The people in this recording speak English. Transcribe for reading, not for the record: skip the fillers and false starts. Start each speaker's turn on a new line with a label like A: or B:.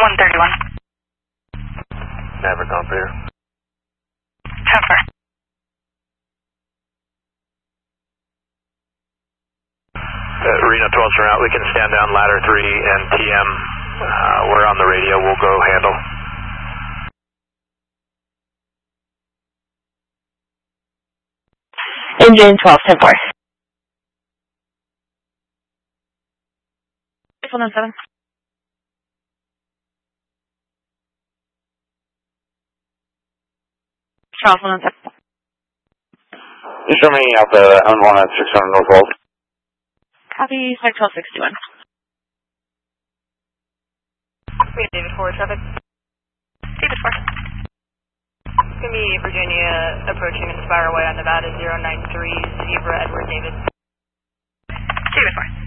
A: 131.
B: Never gone clear.
A: 10-4.
B: Reno 12 surround. We can stand down ladder 3 and TM. We're on the radio. We'll go handle.
C: Engine 12, 10-4.
A: 117. Charles 117.
D: You show me Alpha M1 at 600 Northwest.
A: Copy, Flight 1261.
E: David 4, traffic.
A: David 4.
E: It's going to be Virginia approaching Inspire Way on Nevada 093, Zebra, Edward, David.
A: David 4.